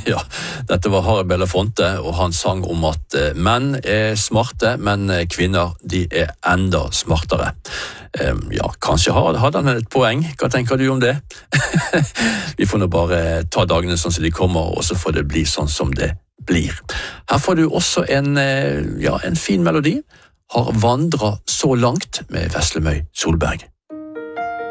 Ja, dette var Harry Belafonte, og han sang om at menn smarte, men kvinner, de enda smartere. Ja, kanskje hadde han et poeng. Hva tenker du om det? Vi får nå bare ta dagene sånn som de kommer, og så får det bli sånn som det blir. Her får du også en fin melodi. Har vandret så langt med Veslemøy Solberg.